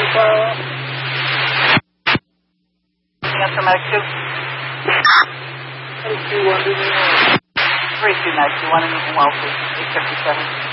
Answer Medic 2. 32 Medic 2, 1 in Newton Wells, 857.